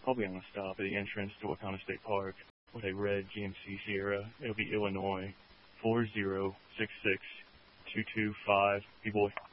Probably going to stop at the entrance to Wakanda State Park with a red GMC Sierra. It'll be Illinois 4066225. B-boy.